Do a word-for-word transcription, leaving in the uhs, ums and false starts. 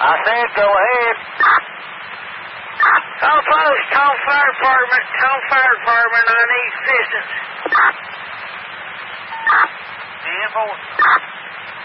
I said go ahead. Call post, call fire department, call fire department, I need assistance. ten four.